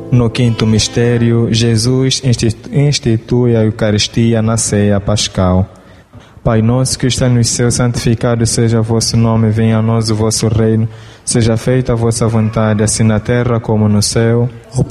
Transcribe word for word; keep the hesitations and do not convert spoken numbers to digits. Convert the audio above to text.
No quinto mistério, Jesus institui a Eucaristia na ceia pascal. Pai nosso que está nos céus, santificado seja o vosso nome, venha a nós o vosso reino, seja feita a vossa vontade, assim na terra como no céu.